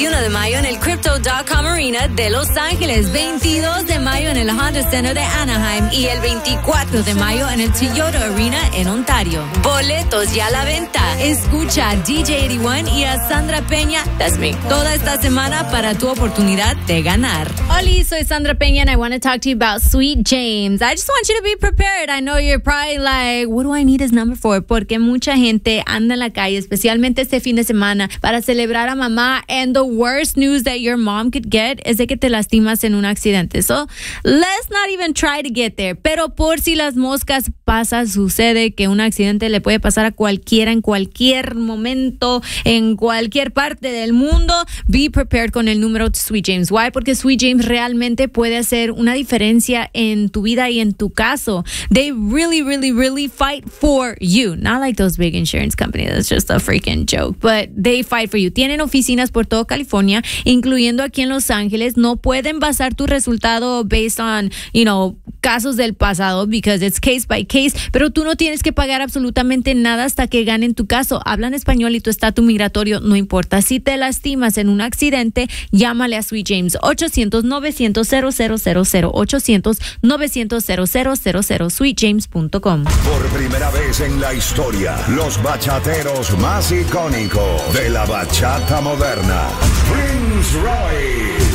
1 de mayo en el Crypto.com Arena de Los Ángeles, 22 de mayo en el Honda Center de Anaheim y el 24 de mayo en el Toyota Arena en Ontario. Boletos ya a la venta. Escucha a DJ 81 y a Sandra Peña, that's me, toda esta semana para tu oportunidad de ganar. Hola, soy Sandra Peña and I want to talk to you about Sweet James. I just want you to be prepared. I know you're probably like, what do I need his number for? Porque mucha gente anda en la calle, especialmente este fin de semana, para celebrar a mamá, and the worst news that your mom could get es de que te lastimas en un accidente. So, let's not even try to get there. Pero por si las moscas pasa, sucede que un accidente le puede pasar a cualquiera en cualquier momento, en cualquier parte del mundo. Be prepared con el número Sweet James. Why? Porque Sweet James realmente puede hacer una diferencia en tu vida y en tu caso. They really fight for you. Not like those big insurance companies. That's just a freaking joke. But they fight for you. Tienen oficinas por todo California, incluyendo aquí en Los Ángeles. No pueden basar tu resultado based on, casos del pasado, because it's case by case, pero tú no tienes que pagar absolutamente nada hasta que ganen tu caso. Hablan español y tu estatus migratorio no importa. Si te lastimas en un accidente, llámale a Sweet James. 800-900-0000. 800-900-0000. SweetJames.com. Por primera vez en la historia, los bachateros más icónicos de la bachata moderna. Prince Royce.